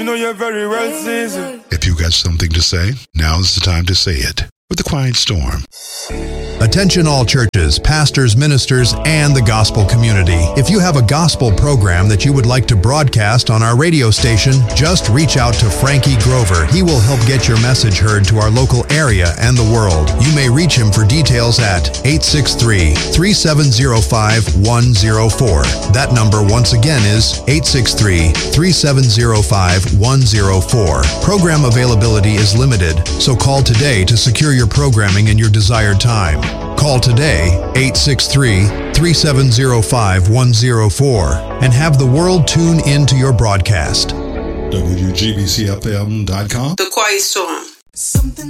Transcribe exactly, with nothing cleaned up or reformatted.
You know you're very well seasoned. If you got something to say, now's the time to say it with the Quiet Storm. Attention all churches, pastors, ministers, and the gospel community. If you have a gospel program that you would like to broadcast on our radio station, just reach out to Frankie Grover. He will help get your message heard to our local area and the world. You may reach him for details at eight six three, three seven zero five, one zero four. That number once again is eight six three, three seven zero five, one zero four. Program availability is limited, so call today to secure your programming in your desired time. Call today, eight six three, three seven zero five, one zero four, and have the world tune into your broadcast. W G B C F M dot com. The Quiet Storm. Something